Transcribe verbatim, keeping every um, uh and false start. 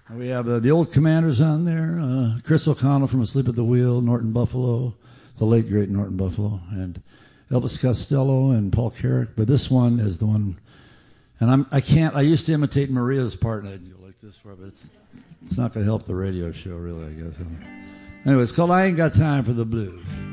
We have uh, the old Commanders on there, uh, Chris O'Connell from Asleep at the Wheel, Norton Buffalo, the late great Norton Buffalo, and Elvis Costello and Paul Carrick. But this one is the one, and I'm I can't. I used to imitate Maria's part, and I'd go like this for, but it's it's not going to help the radio show, really. I guess. Anyway, it's called "I Ain't Got Time for the Blues."